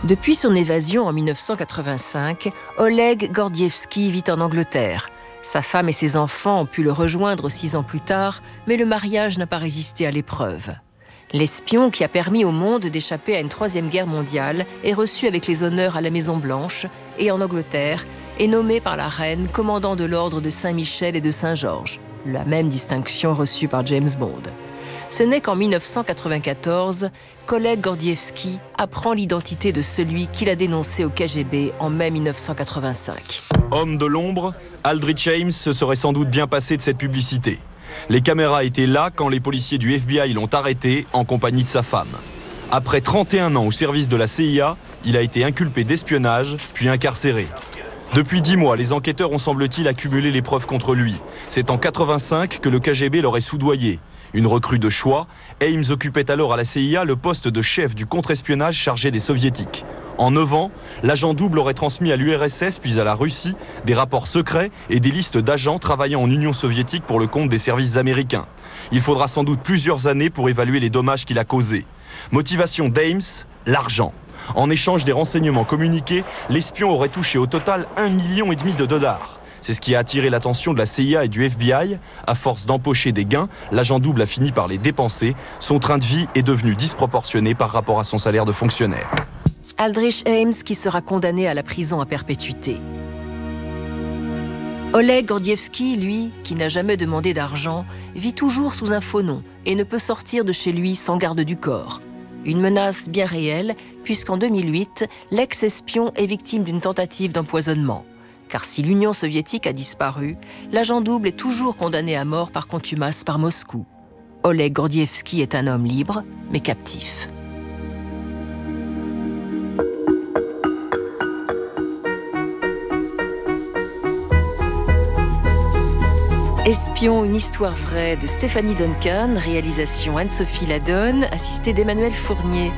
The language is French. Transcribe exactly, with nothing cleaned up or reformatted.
Depuis son évasion en mille neuf cent quatre-vingt-cinq, Oleg Gordievski vit en Angleterre. Sa femme et ses enfants ont pu le rejoindre six ans plus tard, mais le mariage n'a pas résisté à l'épreuve. L'espion qui a permis au monde d'échapper à une troisième guerre mondiale est reçu avec les honneurs à la Maison-Blanche et en Angleterre est nommé par la reine commandant de l'ordre de Saint-Michel et de Saint-Georges, la même distinction reçue par James Bond. Ce n'est qu'en mille neuf cent quatre-vingt-quatorze qu'Oleg Gordievski apprend l'identité de celui qu'il a dénoncé au K G B en mai mille neuf cent quatre-vingt-cinq. Homme de l'ombre, Aldrich Ames se serait sans doute bien passé de cette publicité. Les caméras étaient là quand les policiers du F B I l'ont arrêté en compagnie de sa femme. Après trente et un ans au service de la C I A, il a été inculpé d'espionnage, puis incarcéré. Depuis dix mois, les enquêteurs ont semble-t-il accumulé les preuves contre lui. C'est en quatre-vingt-cinq que le K G B l'aurait soudoyé. Une recrue de choix, Ames occupait alors à la C I A le poste de chef du contre-espionnage chargé des soviétiques. En neuf ans, l'agent double aurait transmis à l'U R S S puis à la Russie des rapports secrets et des listes d'agents travaillant en Union soviétique pour le compte des services américains. Il faudra sans doute plusieurs années pour évaluer les dommages qu'il a causés. Motivation d'Ames, l'argent. En échange des renseignements communiqués, l'espion aurait touché au total un million et demi de dollars. C'est ce qui a attiré l'attention de la C I A et du F B I. À force d'empocher des gains, l'agent double a fini par les dépenser. Son train de vie est devenu disproportionné par rapport à son salaire de fonctionnaire. Aldrich Ames qui sera condamné à la prison à perpétuité. Oleg Gordievski, lui, qui n'a jamais demandé d'argent, vit toujours sous un faux nom et ne peut sortir de chez lui sans garde du corps. Une menace bien réelle, puisqu'en deux mille huit, l'ex-espion est victime d'une tentative d'empoisonnement. Car si l'Union soviétique a disparu, l'agent double est toujours condamné à mort par contumace par Moscou. Oleg Gordievski est un homme libre, mais captif. Espion, une histoire vraie de Stéphanie Duncan, réalisation Anne-Sophie Ladonne, assistée d'Emmanuel Fournier.